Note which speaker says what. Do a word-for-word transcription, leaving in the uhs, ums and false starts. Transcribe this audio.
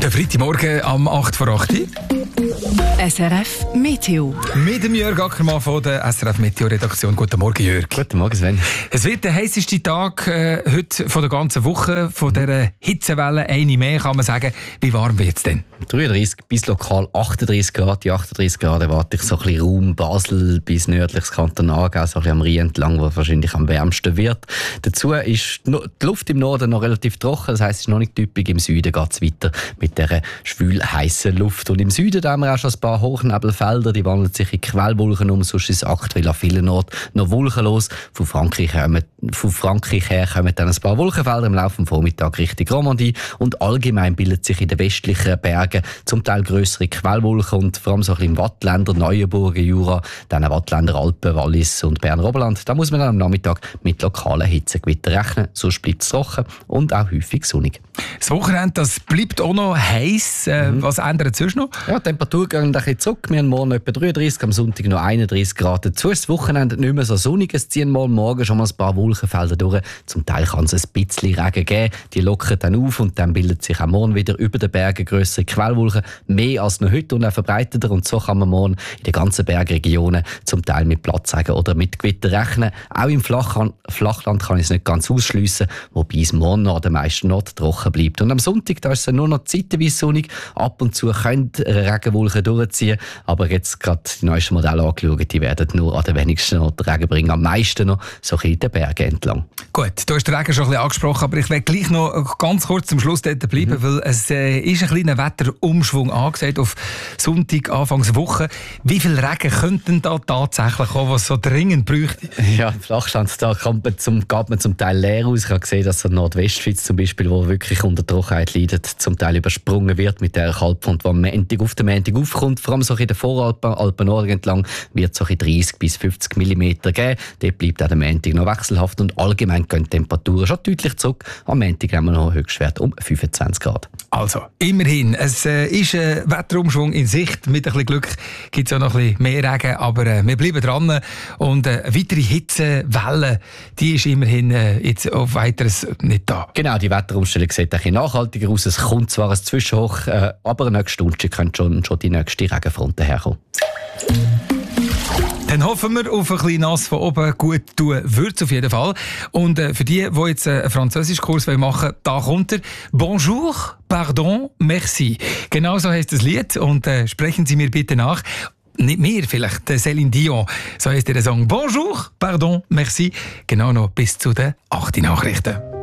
Speaker 1: Der Freitagmorgen am acht vor acht.
Speaker 2: S R F Meteo.
Speaker 1: Mit dem Jörg Ackermann von der S R F Meteo-Redaktion. Guten Morgen, Jörg.
Speaker 3: Guten Morgen, Sven.
Speaker 1: Es wird der heisseste Tag äh, heute von der ganzen Woche, von dieser Hitzewelle. Eine mehr kann man sagen. Wie warm wird es denn?
Speaker 3: dreiunddreißig bis lokal achtunddreißig Grad. Die achtunddreißig Grad erwarte ich so ein bisschen Raum Basel bis nördliches Kanton Aargau, so ein bisschen am Rhein entlang, wo wahrscheinlich am wärmsten wird. Dazu ist die Luft im Norden noch relativ trocken, das heisst, es ist noch nicht typisch. Im Süden geht es weiter mit dieser schwül heißen Luft. Und im Süden da haben wir auch schon ein paar Hochnebelfelder, die wandeln sich in Quellwolken um, sonst ist es aktuell an vielen Orten noch wolkenlos. Von Frankreich her, von Frankreich her kommen dann ein paar Wolkenfelder im Laufe des Vormittags Richtung Romandie und allgemein bildet sich in den westlichen Bergen zum Teil grössere Quellwolken und vor allem so ein bisschen im Wattländer, Neuenburgen, Jura, dann Wattländer Alpen, Wallis und Berner Oberland. Da muss man dann am Nachmittag mit lokalen Hitzegewittern rechnen, sonst bleibt es trocken und auch häufig sonnig.
Speaker 1: Das Wochenende, das bleibt auch noch heiß. Äh, mhm. Was ändert es sonst noch?
Speaker 3: Ja, die Temperatur geht ein bisschen zurück. Wir haben morgen etwa dreiunddreißig, am Sonntag noch einunddreißig Grad. Dazu ist das Wochenende nicht mehr so sonnig. Es ziehen mal morgen schon mal ein paar Wolkenfelder durch. Zum Teil kann es ein bisschen Regen geben. Die lockern dann auf und dann bildet sich auch morgen wieder über den Bergen grössere Quellwolken. Mehr als noch heute und auch verbreiteter. Und so kann man morgen in den ganzen Bergregionen zum Teil mit Platzregen oder mit Gewitter rechnen. Auch im Flachland, Flachland kann ich es nicht ganz ausschliessen, wobei es morgen noch an den meisten Orten trocken bleibt. Und am Sonntag da ist es nur noch zeitweise sonnig. Ab und zu können Regenwolken durchziehen, aber jetzt gerade die neuesten Modelle angeschaut, die werden nur an den wenigsten Orten Regen bringen, am meisten noch so in den Bergen entlang.
Speaker 1: Gut, du hast den Regen schon ein bisschen angesprochen, aber ich will gleich noch ganz kurz zum Schluss dort bleiben, mhm. weil es äh, ist ein kleiner Wetterumschwung angesagt auf Sonntag, Anfangswoche. Wie viel Regen könnten da tatsächlich kommen, was so dringend bräuchte?
Speaker 3: Ja, im Flachland da kommt man zum, geht man zum Teil leer aus. Ich habe gesehen, dass der Nordwestschweiz zum Beispiel, wo wirklich unter Trockenheit leidet, zum Teil übersprungen wird mit der Kaltfront, die am Montag auf den Montag aufkommt. Vor allem so in den Voralpen, Alpen Nord entlang, wird es so dreißig bis fünfzig Millimeter geben. Dort bleibt auch der Montag noch wechselhaft und allgemein gehen die Temperaturen schon deutlich zurück. Am Montag haben wir noch einen Höchstwert um fünfundzwanzig Grad.
Speaker 1: Also, immerhin, es äh, ist ein Wetterumschwung in Sicht. Mit ein bisschen Glück gibt es auch noch ein bisschen mehr Regen, aber äh, wir bleiben dran. Und äh, weitere Hitzewelle, die ist immerhin äh, jetzt auf weiteres nicht da.
Speaker 3: Genau, die Wetterumstellung sieht ein bisschen nachhaltiger aus. Es kommt zwar ein Zwischenhoch, äh, aber nächste Stunde könnte schon, schon die nächste Regenfront herkommen.
Speaker 1: Dann hoffen wir auf ein bisschen nass von oben gut tun wird auf jeden Fall. Und äh, für die, die jetzt äh, einen Französischkurs machen wollen, da kommt er. Bonjour, pardon, merci. Genau so heisst das Lied und äh, sprechen Sie mir bitte nach. Nicht mir, vielleicht äh, Céline Dion. So heisst der Song. Bonjour, pardon, merci. Genau noch bis zu den acht Nachrichten.